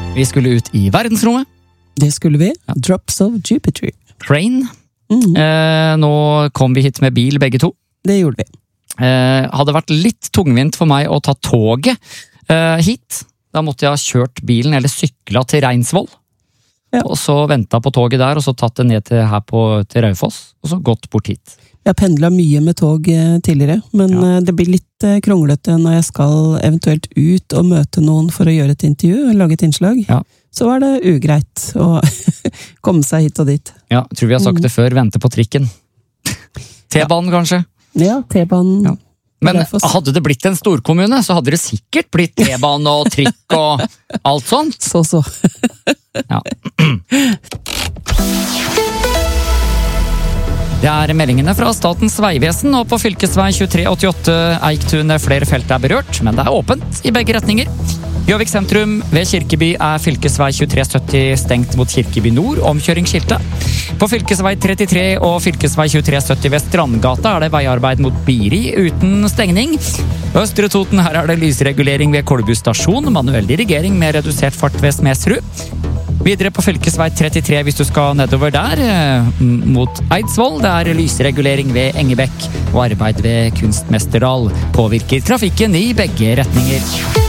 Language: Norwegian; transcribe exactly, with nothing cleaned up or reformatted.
Vi skulle ut i verdensrommet. Det skulle vi. Drops of Jupiter. Train. Mm. Eh, nå kom vi hit med bil begge to. Det gjorde vi. Eh, hadde vært litt tungvint for meg å ta toget eh, hit. Da måtte jeg ha kjørt bilen eller sykla til Reinsvoll. Ja. Og så ventet på toget der, og så tatt det ned til, her på, til Raufoss, og så gått bort hit. Jeg har pendlet mye med tog tidligere, men ja. Det blir litt kronglete når jeg skal eventuelt ut og møte noen for å gjøre et intervju, lage et innslag. Ja. Så er det ugreit å komme seg hit og dit. Ja, jeg tror vi har sagt det før, vente på trikken. T-banen kanskje? Ja, T-banen. Ja. Men hadde det blitt en storkommune, så hadde det sikkert blitt T-bane og trikk og alt sånt. Så, så. Ja. Det er meldingene fra Statens vegvesen, og på fylkesvei tjuetre åttiåtte Eiktun flere felt er berørt, men det er åpent i begge retninger. Gjøvik sentrum ved Kirkeby er fylkesvei tjuetre sytti stengt mot Kirkeby nord, omkjøringsskilte. På fylkesvei trettitre og fylkesvei tjuetre sytti ved Strandgata er det veiarbeid mot Biri uten stengning. Østre Toten, her er det lysregulering ved Kolbu stasjon, manuell dirigering med redusert fart ved Smedsrud. Videre på fylkesvei trettitre hvis du skal nedover der, mot Eidsvoll. Det er lysregulering ved Engebekk og arbeid ved Kunstmesterdal. Påvirker trafikken i begge retninger.